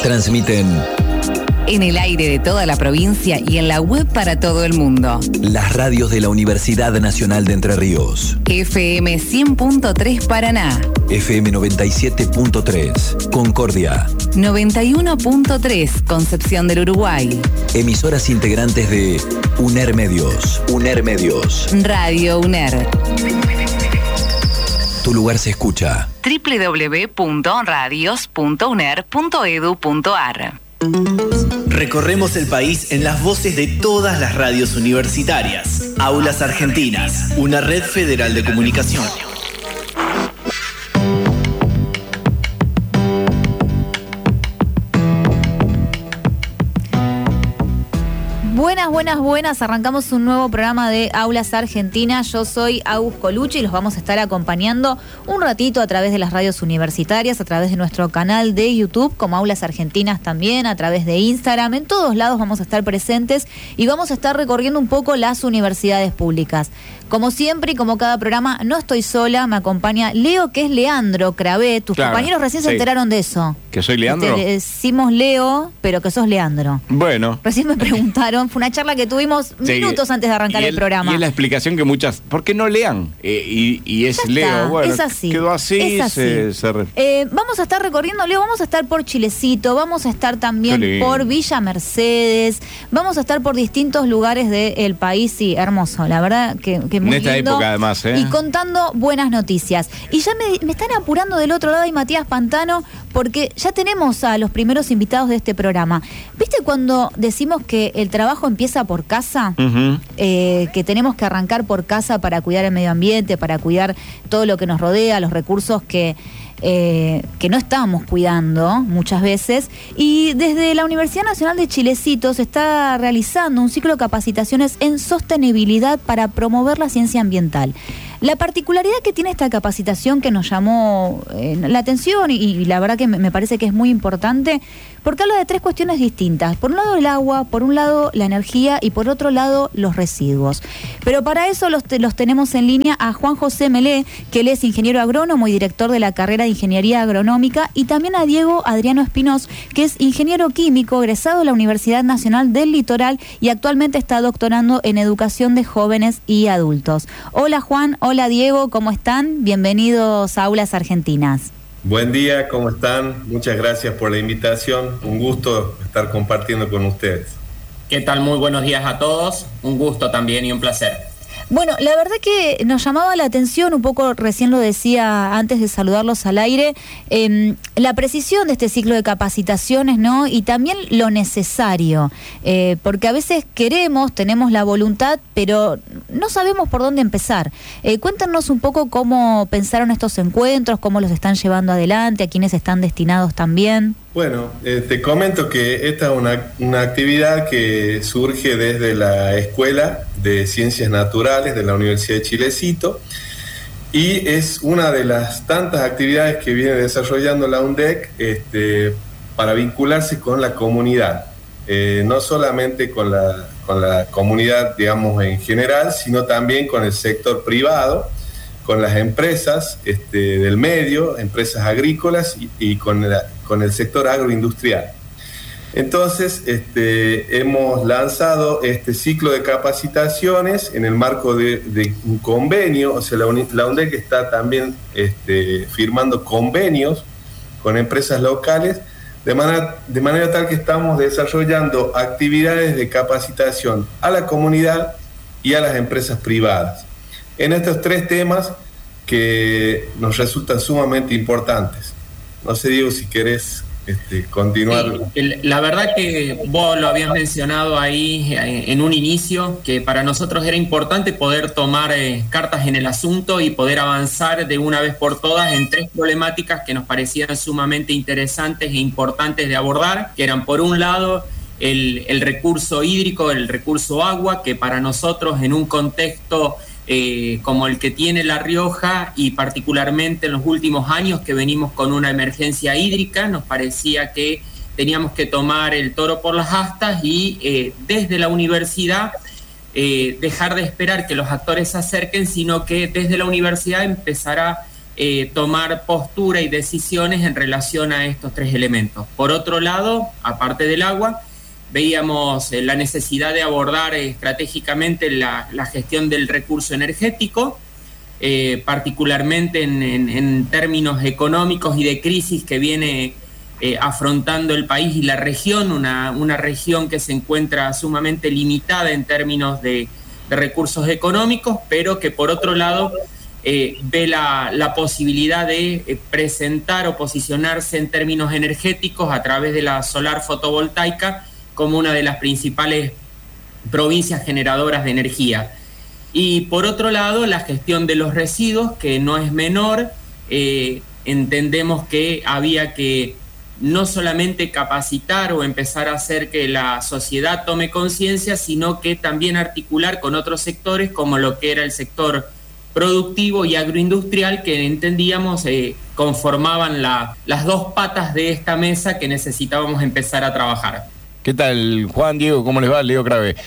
Transmiten en el aire de toda la provincia y en la web para todo el mundo. las radios de la Universidad Nacional de Entre Ríos. FM 100.3 Paraná. FM 97.3 Concordia. 91.3 Concepción del Uruguay. Emisoras integrantes de UNER Medios. UNER Medios. Radio UNER. Tu lugar se escucha. www.radios.uner.edu.ar. Recorremos el país en las voces de todas las radios universitarias. Aulas Argentinas, una red federal de comunicación. Buenas. Arrancamos un nuevo programa de Aulas Argentinas. Yo soy Agus Colucci y los vamos a estar acompañando un ratito a través de las radios universitarias, a través de nuestro canal de YouTube, como Aulas Argentinas también, a través de Instagram. En todos lados vamos a estar presentes y vamos a estar recorriendo un poco las universidades públicas. Como siempre y como cada programa, no estoy sola, me acompaña Leo, que es Leandro Cravé. Tus compañeros recién se enteraron de eso. ¿Que soy Leandro? Te decimos Leo, pero que sos Leandro. Bueno. Recién me preguntaron, fue una charla que tuvimos minutos antes de arrancar el programa. Y es la explicación que muchas, ¿por qué no lean? Y es Leo, bueno, es así. Quedó así. Vamos a estar recorriendo, Leo, vamos a estar por Chilecito, vamos a estar también por Villa Mercedes, vamos a estar por distintos lugares del país, sí, hermoso, la verdad que muy en esta lindo, época además, y contando buenas noticias. Y ya me están apurando del otro lado, y Matías Pantano, porque ya tenemos a los primeros invitados de este programa. ¿Viste cuando decimos que el trabajo empieza por casa? Uh-huh. Que tenemos que arrancar por casa para cuidar el medio ambiente, para cuidar todo lo que nos rodea, los recursos que no estábamos cuidando muchas veces. Y desde la Universidad Nacional de Chilecito se está realizando un ciclo de capacitaciones en sostenibilidad para promover la ciencia ambiental. La particularidad que tiene esta capacitación, que nos llamó la atención y la verdad que me parece que es muy importante, porque habla de tres cuestiones distintas. Por un lado el agua, por un lado la energía y por otro lado los residuos. Pero para eso los tenemos en línea a Juan José Melé, que él es ingeniero agrónomo y director de la carrera de Ingeniería Agronómica, y también a Diego Adriano Espinós, que es ingeniero químico egresado de la Universidad Nacional del Litoral y actualmente está doctorando en educación de jóvenes y adultos. Hola Juan, hola Diego, ¿cómo están? Bienvenidos a Aulas Argentinas. Buen día, ¿cómo están? Muchas gracias por la invitación. Un gusto estar compartiendo con ustedes. ¿Qué tal? Muy buenos días a todos. Un gusto también y un placer. Bueno, la verdad que nos llamaba la atención, un poco recién lo decía antes de saludarlos al aire, la precisión de este ciclo de capacitaciones, ¿no? Y también lo necesario, porque a veces tenemos la voluntad, pero no sabemos por dónde empezar. Cuéntanos un poco cómo pensaron estos encuentros, cómo los están llevando adelante, a quiénes están destinados también. Bueno, te comento que esta es una actividad que surge desde la Escuela de Ciencias Naturales de la Universidad de Chilecito y es una de las tantas actividades que viene desarrollando la UNDEC para vincularse con la comunidad, no solamente con la comunidad, digamos, en general, sino también con el sector privado, con las empresas del medio, empresas agrícolas y con el sector agroindustrial. Entonces, hemos lanzado este ciclo de capacitaciones en el marco de un convenio, o sea, la UNDEC está también firmando convenios con empresas locales, de manera tal que estamos desarrollando actividades de capacitación a la comunidad y a las empresas privadas en estos tres temas que nos resultan sumamente importantes. No sé, Diego, si querés continuar. La verdad que vos lo habías mencionado ahí en un inicio, que para nosotros era importante poder tomar cartas en el asunto y poder avanzar de una vez por todas en tres problemáticas que nos parecían sumamente interesantes e importantes de abordar, que eran, por un lado, el recurso hídrico, el recurso agua, que para nosotros en un contexto como el que tiene La Rioja y particularmente en los últimos años que venimos con una emergencia hídrica, nos parecía que teníamos que tomar el toro por las astas y desde la universidad dejar de esperar que los actores se acerquen, sino que desde la universidad empezar a tomar postura y decisiones en relación a estos tres elementos. Por otro lado, aparte del agua, veíamos la necesidad de abordar estratégicamente la gestión del recurso energético, particularmente en términos económicos y de crisis que viene afrontando el país y la región, una región que se encuentra sumamente limitada en términos de recursos económicos, pero que por otro lado ve la posibilidad de presentar o posicionarse en términos energéticos a través de la solar fotovoltaica como una de las principales provincias generadoras de energía. Y por otro lado, la gestión de los residuos, que no es menor. Entendemos que había que no solamente capacitar o empezar a hacer que la sociedad tome conciencia, sino que también articular con otros sectores, como lo que era el sector productivo y agroindustrial, que entendíamos conformaban las dos patas de esta mesa que necesitábamos empezar a trabajar. ¿Qué tal, Juan, Diego? ¿Cómo les va? Leo Crave.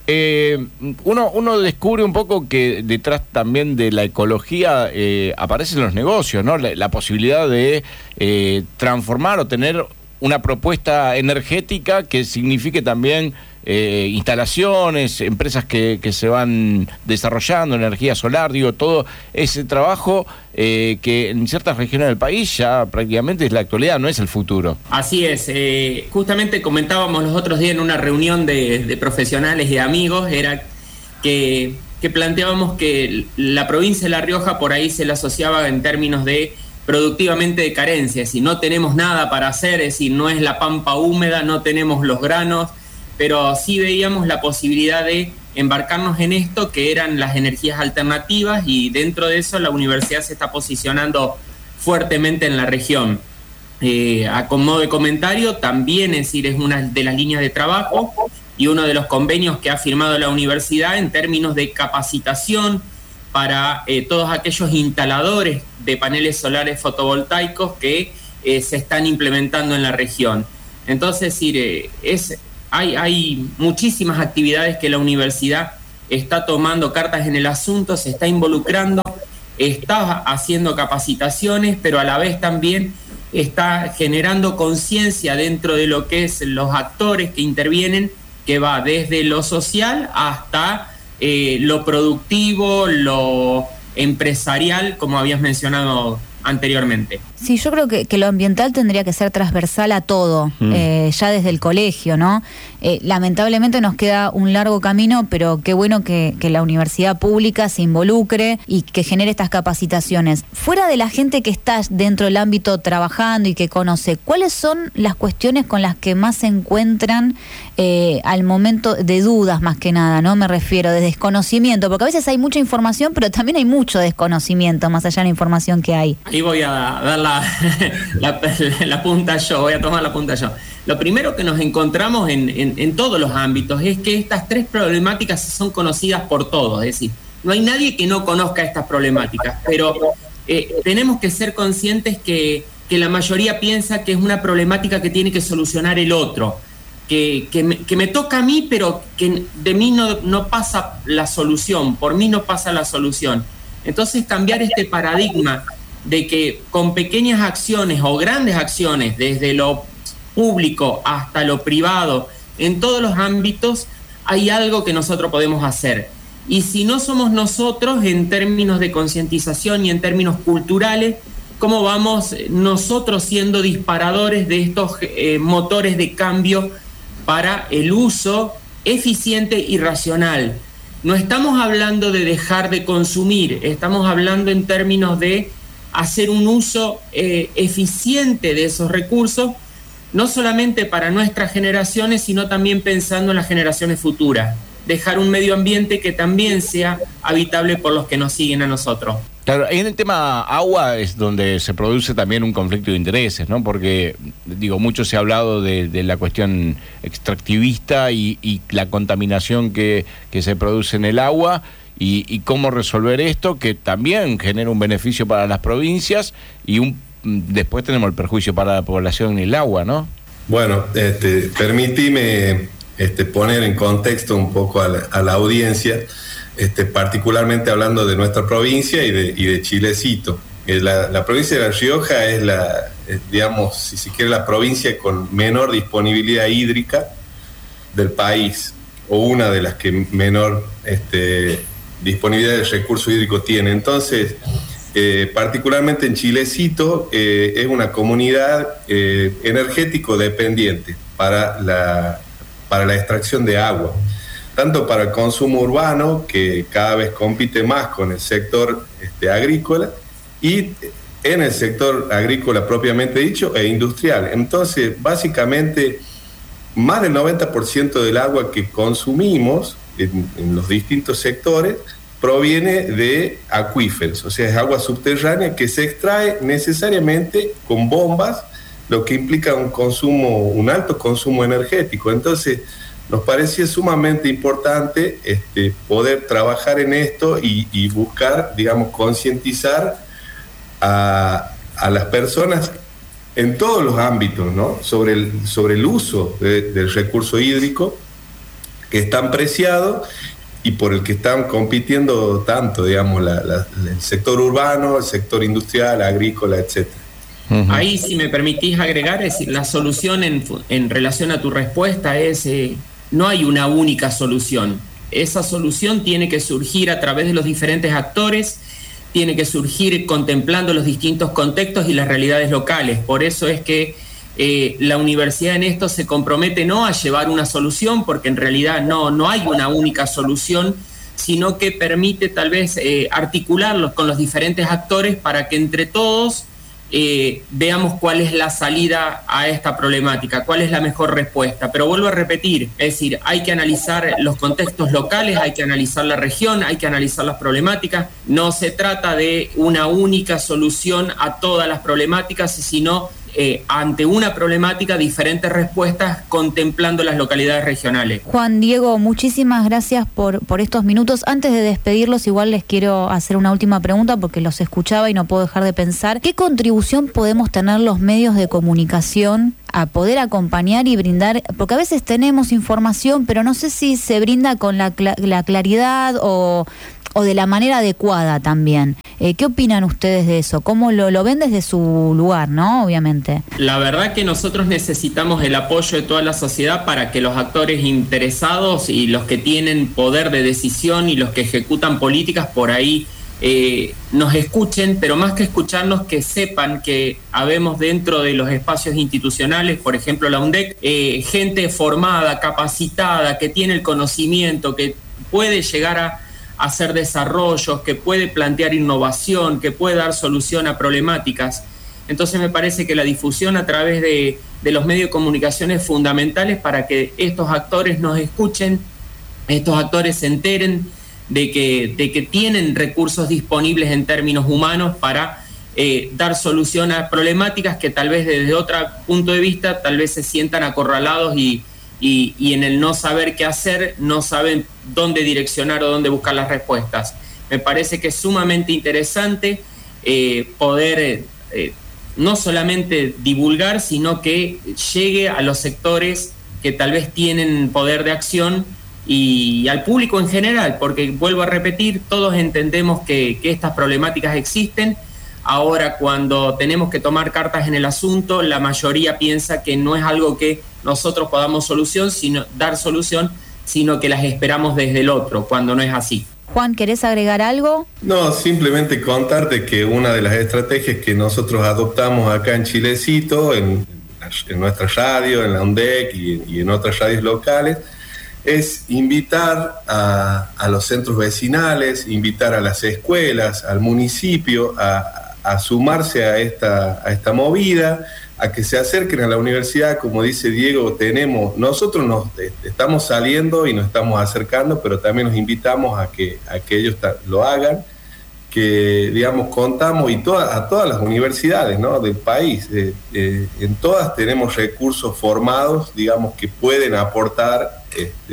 Uno descubre un poco que detrás también de la ecología aparecen los negocios, ¿no? La posibilidad de transformar o tener una propuesta energética que signifique también instalaciones, empresas que se van desarrollando, energía solar, todo ese trabajo que en ciertas regiones del país ya prácticamente es la actualidad, no es el futuro. Así es, justamente comentábamos los otros días en una reunión de profesionales y de amigos, era que planteábamos que la provincia de La Rioja por ahí se la asociaba en términos de productivamente de carencia, es decir, no tenemos nada para hacer, es decir, no es la pampa húmeda, no tenemos los granos, pero sí veíamos la posibilidad de embarcarnos en esto, que eran las energías alternativas, y dentro de eso la universidad se está posicionando fuertemente en la región. A modo de comentario, también es decir, es una de las líneas de trabajo y uno de los convenios que ha firmado la universidad en términos de capacitación para todos aquellos instaladores de paneles solares fotovoltaicos que se están implementando en la región. Entonces, hay muchísimas actividades que la universidad está tomando cartas en el asunto, se está involucrando, está haciendo capacitaciones, pero a la vez también está generando conciencia dentro de lo que es los actores que intervienen, que va desde lo social hasta lo productivo, lo empresarial, como habías mencionado anteriormente. Sí, yo creo que lo ambiental tendría que ser transversal a todo, ya desde el colegio, ¿no? Lamentablemente nos queda un largo camino, pero qué bueno que la universidad pública se involucre y que genere estas capacitaciones. Fuera de la gente que está dentro del ámbito trabajando y que conoce, ¿cuáles son las cuestiones con las que más se encuentran al momento de dudas, más que nada, ¿no? Me refiero de desconocimiento, porque a veces hay mucha información, pero también hay mucho desconocimiento, más allá de la información que hay. Ahí voy a dar la punta yo, voy a tomar la punta yo. Lo primero que nos encontramos en todos los ámbitos es que estas tres problemáticas son conocidas por todos, es decir, no hay nadie que no conozca estas problemáticas, pero tenemos que ser conscientes que la mayoría piensa que es una problemática que tiene que solucionar el otro, que me toca a mí, pero que de mí no pasa la solución, por mí no pasa la solución. Entonces cambiar este paradigma de que con pequeñas acciones o grandes acciones, desde lo público hasta lo privado, en todos los ámbitos hay algo que nosotros podemos hacer. Y si no somos nosotros en términos de concientización y en términos culturales, ¿cómo vamos nosotros siendo disparadores de estos motores de cambio para el uso eficiente y racional? No estamos hablando de dejar de consumir, estamos hablando en términos de hacer un uso eficiente de esos recursos, no solamente para nuestras generaciones, sino también pensando en las generaciones futuras. Dejar un medio ambiente que también sea habitable por los que nos siguen a nosotros. Claro, en el tema agua es donde se produce también un conflicto de intereses, ¿no? Porque, mucho se ha hablado de la cuestión extractivista y la contaminación que se produce en el agua, y cómo resolver esto, que también genera un beneficio para las provincias y después tenemos el perjuicio para la población y el agua, ¿no? Bueno, permíteme poner en contexto un poco a la audiencia, particularmente hablando de nuestra provincia y de Chilecito. La provincia de La Rioja es digamos, si se quiere, la provincia con menor disponibilidad hídrica del país, o una de las que menor disponibilidad de recurso hídrico tiene. Entonces, particularmente en Chilecito, es una comunidad energético dependiente para la extracción de agua, tanto para el consumo urbano, que cada vez compite más con el sector agrícola, y en el sector agrícola propiamente dicho e industrial. Entonces, básicamente, más del 90% del agua que consumimos en los distintos sectores proviene de acuíferos, o sea, es agua subterránea que se extrae necesariamente con bombas, lo que implica un alto consumo energético. Entonces, nos parecía sumamente importante poder trabajar en esto y buscar, digamos, concientizar a las personas en todos los ámbitos, ¿no? sobre el uso del recurso hídrico, que es tan preciado y por el que están compitiendo tanto, digamos, el sector urbano, el sector industrial, agrícola, etcétera. Ahí, si me permitís agregar, es decir, la solución en relación a tu respuesta es, no hay una única solución. Esa solución tiene que surgir a través de los diferentes actores, tiene que surgir contemplando los distintos contextos y las realidades locales. Por eso es que la universidad en esto se compromete no a llevar una solución, porque en realidad no hay una única solución, sino que permite tal vez articularlos con los diferentes actores para que entre todos veamos cuál es la salida a esta problemática, cuál es la mejor respuesta. Pero vuelvo a repetir, es decir, hay que analizar los contextos locales, hay que analizar la región, hay que analizar las problemáticas. No se trata de una única solución a todas las problemáticas, sino ante una problemática, diferentes respuestas contemplando las localidades regionales. Juan Diego, muchísimas gracias por estos minutos. Antes de despedirlos, igual les quiero hacer una última pregunta porque los escuchaba y no puedo dejar de pensar. ¿Qué contribución podemos tener los medios de comunicación a poder acompañar y brindar? Porque a veces tenemos información, pero no sé si se brinda con la claridad o de la manera adecuada también. ¿Qué opinan ustedes de eso? ¿Cómo lo ven desde su lugar, no? Obviamente. La verdad que nosotros necesitamos el apoyo de toda la sociedad para que los actores interesados y los que tienen poder de decisión y los que ejecutan políticas por ahí nos escuchen, pero más que escucharnos, que sepan que habemos dentro de los espacios institucionales, por ejemplo la UNDEC, gente formada, capacitada, que tiene el conocimiento, que puede llegar a hacer desarrollos, que puede plantear innovación, que puede dar solución a problemáticas. Entonces me parece que la difusión a través de los medios de comunicación es fundamental para que estos actores nos escuchen, estos actores se enteren de que tienen recursos disponibles en términos humanos para dar solución a problemáticas que tal vez desde otro punto de vista tal vez se sientan acorralados y en el no saber qué hacer, no saben dónde direccionar o dónde buscar las respuestas. Me parece que es sumamente interesante poder no solamente divulgar, sino que llegue a los sectores que tal vez tienen poder de acción y al público en general, porque vuelvo a repetir, todos entendemos que estas problemáticas existen. Ahora, cuando tenemos que tomar cartas en el asunto, la mayoría piensa que no es algo que nosotros podamos dar solución, sino que las esperamos desde el otro, cuando no es así. Juan, ¿querés agregar algo? No, simplemente contarte que una de las estrategias que nosotros adoptamos acá en Chilecito, en nuestra radio, en la UNDEC y en otras radios locales, es invitar a los centros vecinales, invitar a las escuelas, al municipio a sumarse a esta movida, a que se acerquen a la universidad. Como dice Diego, nosotros nos estamos saliendo y nos estamos acercando, pero también nos invitamos a que ellos lo hagan, que digamos contamos a todas las universidades, ¿no?, del país. En todas tenemos recursos formados, digamos, que pueden aportar,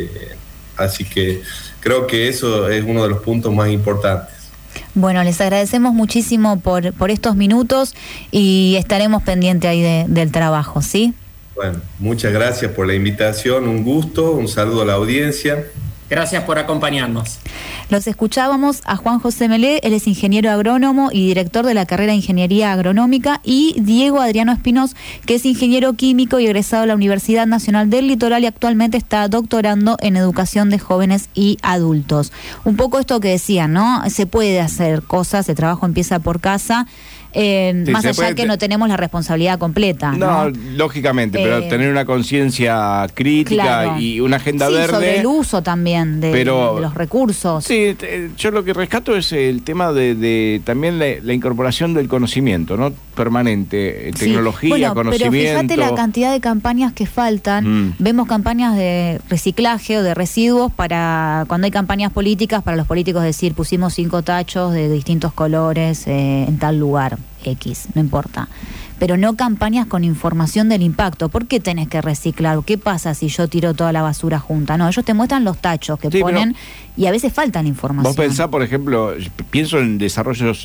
así que creo que eso es uno de los puntos más importantes. Bueno, les agradecemos muchísimo por estos minutos y estaremos pendientes ahí del trabajo, ¿sí? Bueno, muchas gracias por la invitación, un gusto, un saludo a la audiencia Gracias por acompañarnos. Los escuchábamos a Juan José Melé, él es ingeniero agrónomo y director de la carrera de Ingeniería Agronómica, y Diego Adriano Espinoz, que es ingeniero químico y egresado de la Universidad Nacional del Litoral y actualmente está doctorando en educación de jóvenes y adultos. Un poco esto que decían, ¿no? Se puede hacer cosas, el trabajo empieza por casa. Más allá que no tenemos la responsabilidad completa. No, lógicamente, pero tener una conciencia crítica, claro, y una agenda verde. Sobre el uso también de los recursos. Sí, yo lo que rescato es el tema de también la incorporación del conocimiento, ¿no? Permanente, tecnología, conocimiento. Pero fíjate la cantidad de campañas que faltan. Vemos campañas de reciclaje o de residuos para cuando hay campañas políticas, para los políticos decir, pusimos 5 tachos de distintos colores en tal lugar. X, no importa. Pero no campañas con información del impacto. ¿Por qué tenés que reciclar? ¿Qué pasa si yo tiro toda la basura junta? No, ellos te muestran los tachos que ponen y a veces faltan información. Vos pensás, por ejemplo, pienso en desarrollos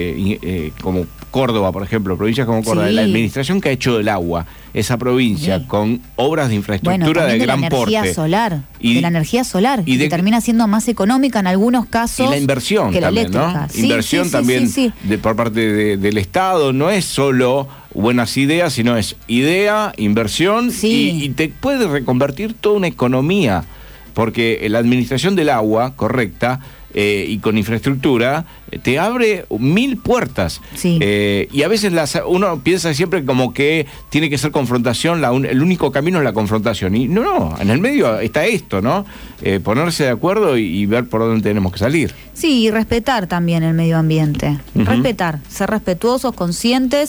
como Córdoba, por ejemplo, provincias como Córdoba, la administración que ha hecho del agua, esa provincia, con obras de infraestructura de gran porte. De la energía solar, que termina siendo más económica en algunos casos. Y la inversión que también, la eléctrica, ¿no? Inversión también por parte del Estado, no es solo buenas ideas, sino es idea, inversión, y te puede reconvertir toda una economía, porque la administración del agua correcta y con infraestructura te abre 1000 puertas. Y a veces uno piensa siempre como que tiene que ser confrontación, el único camino es la confrontación, y no, en el medio está esto, ¿no? Ponerse de acuerdo y ver por dónde tenemos que salir. Sí, y respetar también el medio ambiente, respetar, ser respetuosos, conscientes.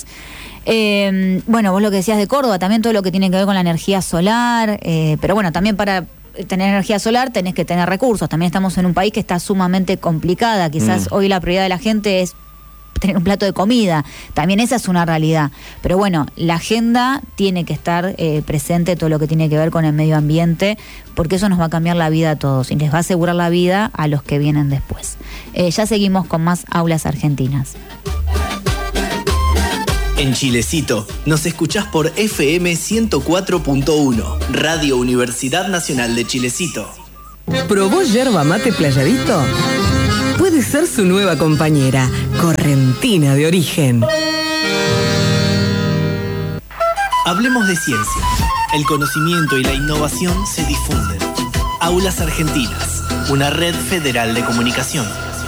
Bueno, vos lo que decías de Córdoba, también todo lo que tiene que ver con la energía solar, pero bueno, también para tener energía solar tenés que tener recursos. También estamos en un país que está sumamente complicada. Quizás hoy la prioridad de la gente es tener un plato de comida. También esa es una realidad. Pero bueno, la agenda tiene que estar presente, todo lo que tiene que ver con el medio ambiente, porque eso nos va a cambiar la vida a todos y les va a asegurar la vida a los que vienen después. Ya seguimos con más Aulas Argentinas. En Chilecito, nos escuchás por FM 104.1, Radio Universidad Nacional de Chilecito. ¿Probó yerba mate Playadito? Puede ser su nueva compañera, correntina de origen. Hablemos de ciencia. El conocimiento y la innovación se difunden. Aulas Argentinas, una red federal de comunicación.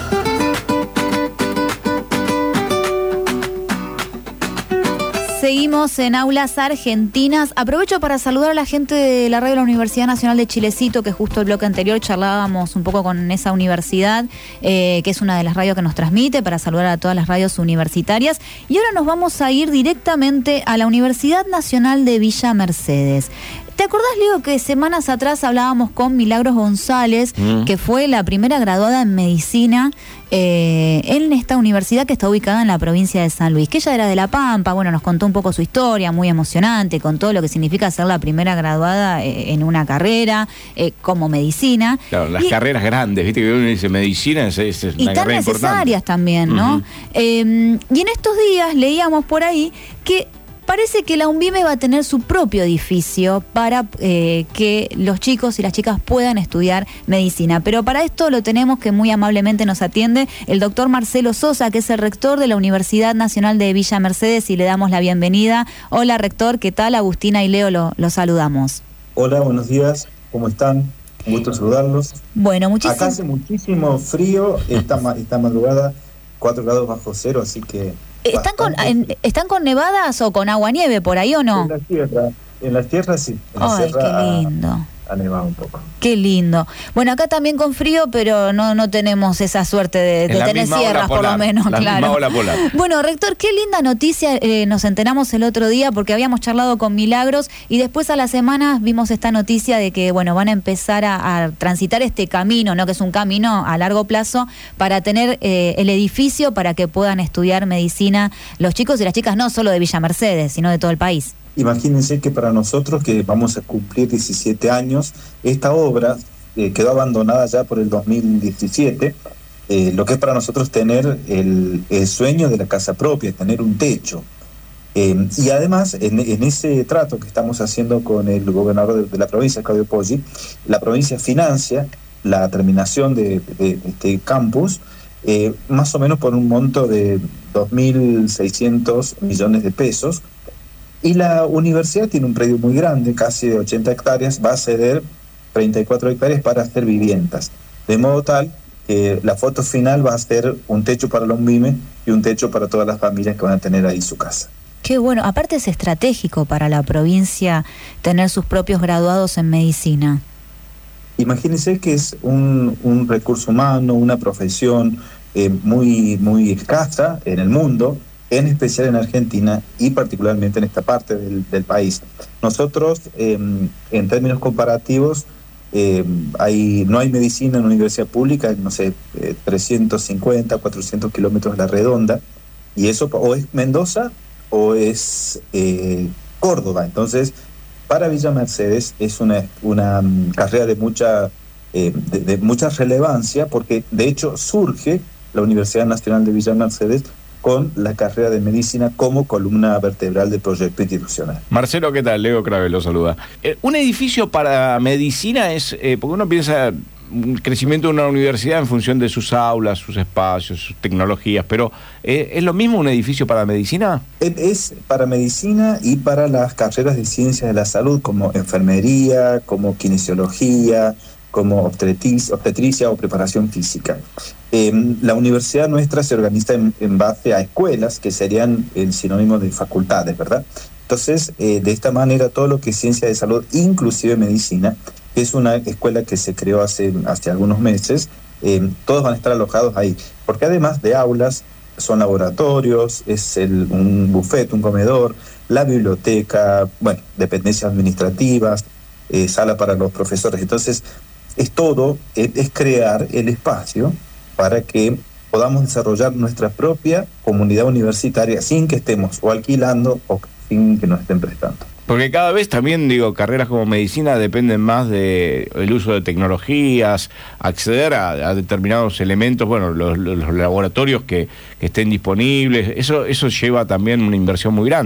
Seguimos en Aulas Argentinas. Aprovecho para saludar a la gente de la radio de la Universidad Nacional de Chilecito, que justo el bloque anterior charlábamos un poco con esa universidad, que es una de las radios que nos transmite, para saludar a todas las radios universitarias. Y ahora nos vamos a ir directamente a la Universidad Nacional de Villa Mercedes. ¿Te acordás, Leo, que semanas atrás hablábamos con Milagros González, que fue la primera graduada en medicina en esta universidad que está ubicada en la provincia de San Luis? Que ella era de La Pampa, bueno, nos contó un poco su historia, muy emocionante, con todo lo que significa ser la primera graduada en una carrera como medicina. Claro, las carreras grandes, viste que uno dice medicina, es una carrera importante. Y tan necesarias también, ¿no? Y en estos días leíamos por ahí que parece que la UNVIME va a tener su propio edificio para que los chicos y las chicas puedan estudiar medicina. Pero para esto lo tenemos, que muy amablemente nos atiende el doctor Marcelo Sosa, que es el rector de la Universidad Nacional de Villa Mercedes, y le damos la bienvenida. Hola, rector, ¿qué tal? Agustina y Leo lo saludamos. Hola, buenos días, ¿cómo están? Un gusto saludarlos. Bueno, Acá hace muchísimo frío, esta madrugada 4 grados bajo cero, así que... ¿Están con nevadas o con agua-nieve por ahí o no? En las tierras sí. Ay, qué lindo. Ha nevado un poco. Qué lindo. Bueno, acá también con frío, pero no tenemos esa suerte de tener sierras, por lo menos, claro. Bueno, rector, qué linda noticia nos enteramos el otro día, porque habíamos charlado con Milagros y después a la semana vimos esta noticia de que, bueno, van a empezar a transitar este camino, ¿no? Que es un camino a largo plazo para tener el edificio para que puedan estudiar medicina los chicos y las chicas, no solo de Villa Mercedes, sino de todo el país. Imagínense que para nosotros, que vamos a cumplir 17 años, esta obra quedó abandonada ya por el 2017, lo que es para nosotros tener el sueño de la casa propia, tener un techo. Y además, en ese trato que estamos haciendo con el gobernador de la provincia, Claudio Poggi, la provincia financia la terminación de este campus, más o menos por un monto de 2.600 millones de pesos. Y la universidad tiene un predio muy grande, casi de 80 hectáreas, va a ceder 34 hectáreas para hacer viviendas. De modo tal que la foto final va a ser un techo para la UNVIME y un techo para todas las familias que van a tener ahí su casa. Qué bueno, aparte es estratégico para la provincia tener sus propios graduados en medicina. Imagínense que es un recurso humano, una profesión muy escasa en el mundo, en especial en Argentina y particularmente en esta parte del país. Nosotros, en términos comparativos, no hay medicina en una universidad pública, no sé, 350, 400 kilómetros a la redonda, y eso o es Mendoza o es Córdoba. Entonces, para Villa Mercedes es una carrera de mucha relevancia, porque de hecho surge la Universidad Nacional de Villa Mercedes con la carrera de medicina como columna vertebral del proyecto institucional. Marcelo, ¿qué tal? Leo Crave lo saluda. Un edificio para medicina es, porque uno piensa un crecimiento de una universidad en función de sus aulas, sus espacios, sus tecnologías, pero ¿es lo mismo un edificio para medicina? Es para medicina y para las carreras de ciencias de la salud, como enfermería, como kinesiología, como obstetricia o preparación física. La universidad nuestra se organiza en base a escuelas, que serían el sinónimo de facultades, ¿verdad? Entonces, de esta manera, todo lo que es ciencia de salud, inclusive medicina, que es una escuela que se creó hace algunos meses, todos van a estar alojados ahí, porque además de aulas, son laboratorios, es un buffet, un comedor, la biblioteca, bueno, dependencias administrativas, sala para los profesores. Entonces, es crear el espacio para que podamos desarrollar nuestra propia comunidad universitaria sin que estemos o alquilando o sin que nos estén prestando. Porque cada vez también, carreras como medicina dependen más del uso de tecnologías, acceder a determinados elementos, bueno, los laboratorios que estén disponibles, eso lleva también una inversión muy grande.